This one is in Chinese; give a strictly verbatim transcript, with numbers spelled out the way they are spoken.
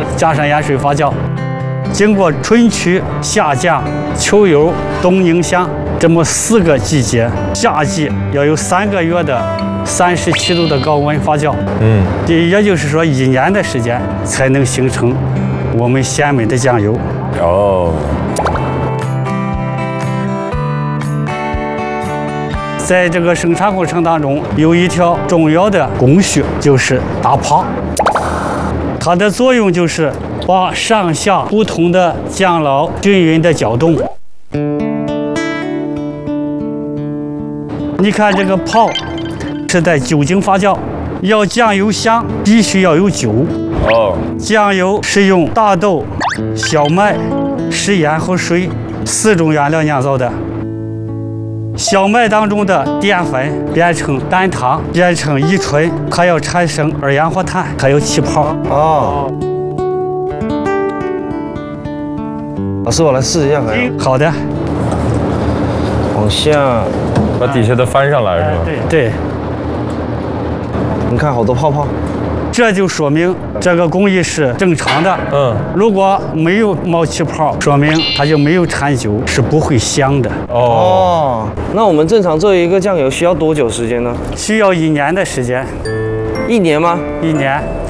加上盐水发酵，经过春曲、夏降、秋酉、冬凝香这么四个季节，夏季要有三个月的三十七度的高温发酵，嗯，也就是说一年的时间才能形成我们鲜美的酱油。哦。在这个生产过程当中，有一条重要的工序，就是打泡。它的作用就是把上下不同的酱料均匀的搅动。你看这个泡是在酒精发酵，要酱油香必须要有酒。哦，酱油是用大豆、小麦、食盐和水四种原料酿造的。小麦当中的淀粉变成单糖，变成乙醇，还要产生二氧化碳，还有气泡。哦， 老师，我来试一下，可以？ 好的。 往下， 把底下的翻上来是吧？ 对对。 你看好多泡泡。 这就说明这个工艺是正常的。嗯，如果没有冒气泡，说明它就没有产酒，是不会香的。 哦，那我们正常做一个酱油需要多久时间呢？ 需要一年的时间。 一年吗？ 一年。